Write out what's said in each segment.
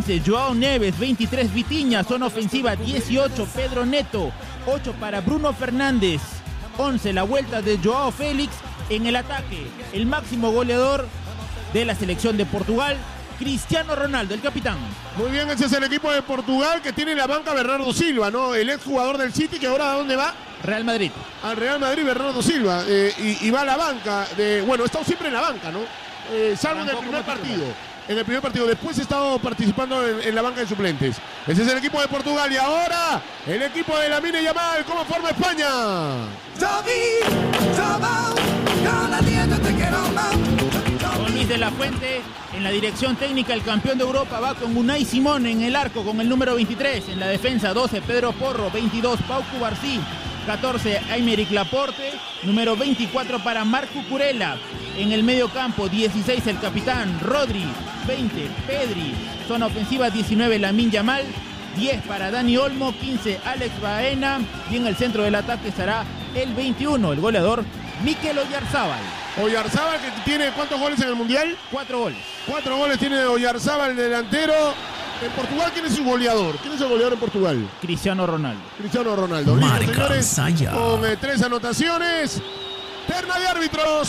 Joao Neves, 23 Vitinha, zona ofensiva 18 Pedro Neto, 8 para Bruno Fernández, 11 la vuelta de Joao Félix. En el ataque, el máximo goleador de la selección de Portugal, Cristiano Ronaldo, el capitán. Muy bien, ese es el equipo de Portugal que tiene en la banca Bernardo Silva, ¿no? El exjugador del City, que ahora ¿a dónde va? Real Madrid. Al Real Madrid, Bernardo Silva. Y va a la banca. Bueno, ha estado siempre en la banca, ¿no? Salvo en el primer partido. En el primer partido. Después ha estado participando en la banca de suplentes. Ese es el equipo de Portugal. Y ahora, el equipo de Lamine Yamal. ¿Cómo forma España? Con Luis de la Fuente en la dirección técnica, el campeón de Europa va con Unai Simón en el arco con el número 23. En la defensa, 12 Pedro Porro, 22 Pau Cubarsí, 14 Aymeric Laporte, número 24 para Marc Cucurella. En el medio campo, 16 el capitán Rodri, 20 Pedri, zona ofensiva 19 Lamine Yamal, 10 para Dani Olmo, 15 Alex Baena, y en el centro del ataque estará el 21, el goleador Mikel Oyarzábal. Oyarzábal, que tiene ¿cuántos goles en el Mundial? 4 goles. 4 goles tiene Oyarzábal, el delantero. En Portugal, ¿quién es su goleador? ¿Quién es el goleador en Portugal? Cristiano Ronaldo. Cristiano Ronaldo. Listo, señores, con 3 anotaciones. Terna de árbitros.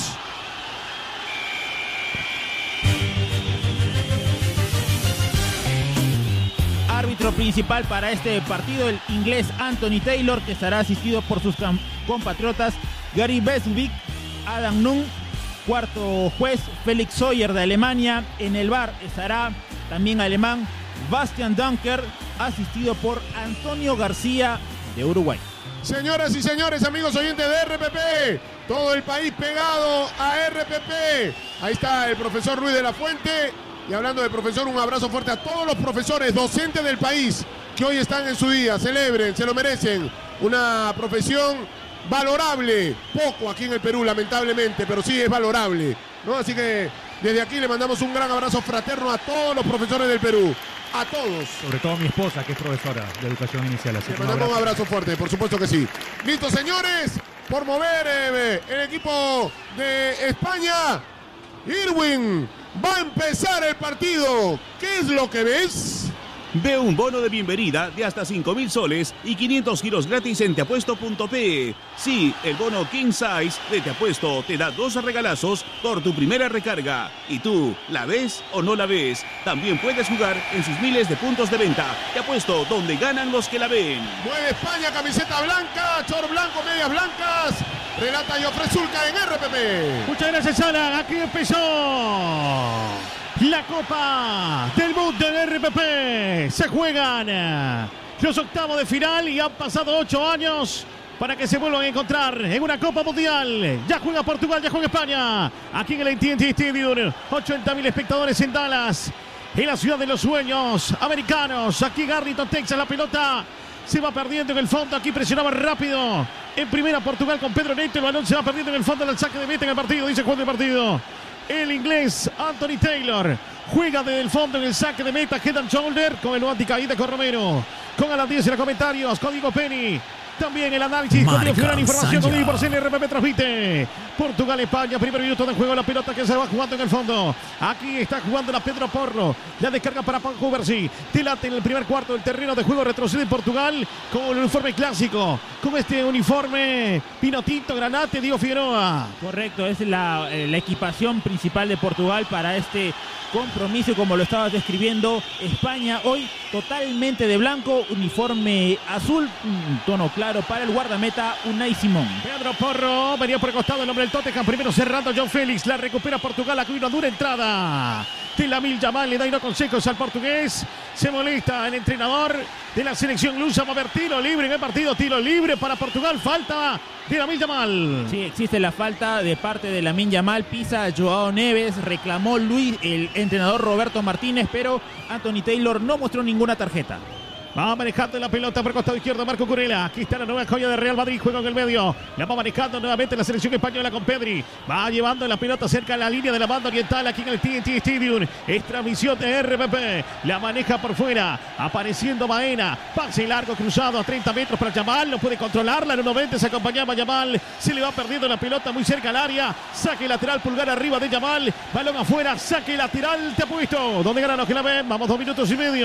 Árbitro principal para este partido, el inglés Anthony Taylor, que estará asistido por sus compatriotas Gary Beswick, Adam Nunn. Cuarto juez, Felix Sawyer de Alemania. En el VAR estará también alemán Bastian Dunker, asistido por Antonio García de Uruguay. Señoras y señores, amigos oyentes de RPP, todo el país pegado a RPP. Ahí está el profesor Luis de la Fuente. Y hablando de profesor, un abrazo fuerte a todos los profesores docentes del país que hoy están en su día. Celebren, se lo merecen. Una profesión valorable. Poco aquí en el Perú, lamentablemente, pero sí es valorable, ¿no? Así que desde aquí le mandamos un gran abrazo fraterno a todos los profesores del Perú. A todos. Sobre todo a mi esposa, que es profesora de educación inicial. Así le mandamos un abrazo fuerte, por supuesto que sí. Listo, señores, por mover el equipo de España. Irwin, va a empezar el partido. ¿Qué es lo que ves? Ve un bono de bienvenida de hasta 5.000 soles y 500 giros gratis en teapuesto.pe. Sí, el bono King Size de Te Apuesto te da 2 regalazos por tu primera recarga. ¿Y tú, la ves o no la ves? También puedes jugar en sus miles de puntos de venta. Te Apuesto, donde ganan los que la ven. Mueve España, camiseta blanca, short blanco, medias blancas. Relata Jofre Zulca en RPP. Muchas gracias, Alan. Aquí empezó la Copa del Mundo en RPP. Se juegan los octavos de final y han pasado 8 años para que se vuelvan a encontrar en una Copa Mundial. Ya juega Portugal, ya juega España. Aquí en el AT&T Stadium, 80.000 espectadores en Dallas, en la ciudad de los sueños americanos. Aquí en Arlington, Texas, la pelota se va perdiendo en el fondo. Aquí presionaba rápido en primera Portugal con Pedro Neto. El balón se va perdiendo en el fondo del saque de meta en el partido. Dice Juan del partido. El inglés Anthony Taylor juega desde el fondo en el saque de meta. Head and shoulder con el no anticaída con Romero. Con Alan Díaz en los comentarios. Código Penny. También el análisis con gran información con por CNRPP transmite. Portugal, España, primer minuto de juego, la pelota que se va jugando en el fondo. Aquí está jugando la Pedro Porro. La descarga para Pau Cubarsí. Dilate en el primer cuarto del terreno de juego, retrocede Portugal con el uniforme clásico. Con este uniforme Pinotinto, Granate, Diego Figueroa. Correcto, es la equipación principal de Portugal para este compromiso, como lo estabas describiendo. España hoy totalmente de blanco, uniforme azul, un tono claro para el guardameta Unai Simón. Pedro Porro venía por el costado el hombre del Tottenham, primero cerrando João Félix, la recupera Portugal, aquí una dura entrada de Lamine Yamal, le da unos consejos al portugués, se molesta el entrenador de la selección lusa, va a haber tiro libre en el partido, tiro libre para Portugal, falta de Lamine Yamal. Sí, existe la falta de parte de Lamine Yamal, pisa Joao Neves, reclamó Luis, el entrenador Roberto Martínez, pero Anthony Taylor no mostró ninguna tarjeta. Va manejando la pelota por el costado izquierdo Marco Cucurella. Aquí está la nueva joya de Real Madrid. Juega en el medio. La va manejando nuevamente la selección española con Pedri. Va llevando la pelota cerca de la línea de la banda oriental aquí en el TNT Stadium. Es transmisión de RPP. La maneja por fuera. Apareciendo Baena. Pase largo cruzado a 30 metros para Yamal. No puede controlarla. En el 90 se acompañaba Yamal. Se le va perdiendo la pelota muy cerca al área. Saque lateral, pulgar arriba de Yamal. Balón afuera. Saque lateral. Te apuesto. ¿Dónde ganan los que la ven? Vamos 2 minutos y medio.